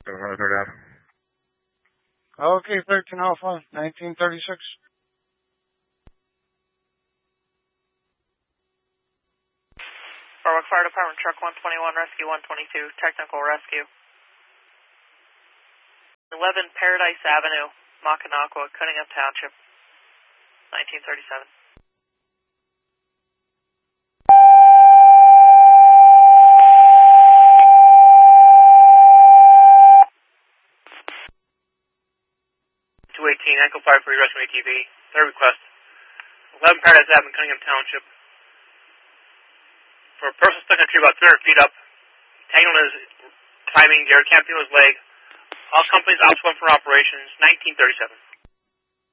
Okay, 13 Alpha, 1936. Berwick Fire Department, Truck 121, Rescue 122, Technical Rescue. 11 Paradise Avenue, Mackinac, Cunningham Township, 1937. Echo 5 for your rescue ATV. Third request. 11 Paradise Avenue, Cunningham Township. For a person stuck in a tree about 300 feet up, tangled in his climbing gear, camping on his leg. All companies ops 1 for operations, 1937.